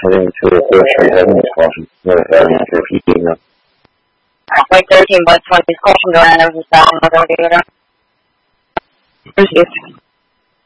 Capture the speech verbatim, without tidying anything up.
heading to the first street heading caution. Notifying after repeating them. White thirteen, but twenty caution going on over the south and over the other. Proceed.